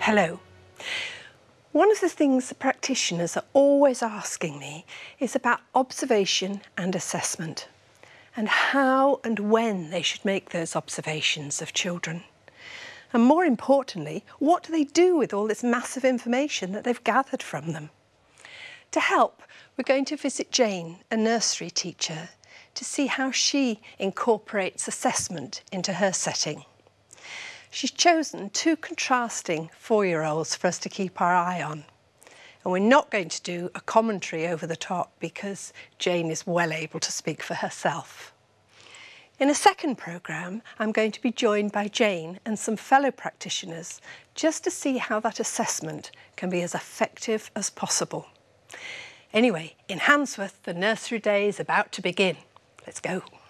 Hello. One of the things the practitioners are always asking me is about observation and assessment, and how and when they should make those observations of children. And more importantly, what do they do with all this massive information that they've gathered from them? To help, we're going to visit Jane, a nursery teacher, to see how she incorporates assessment into her setting. She's chosen two contrasting 4-year-olds for us to keep our eye on. And we're not going to do a commentary over the top because Jane is well able to speak for herself. In a second programme, I'm going to be joined by Jane and some fellow practitioners just to see how that assessment can be as effective as possible. Anyway, in Handsworth, the nursery day is about to begin. Let's go.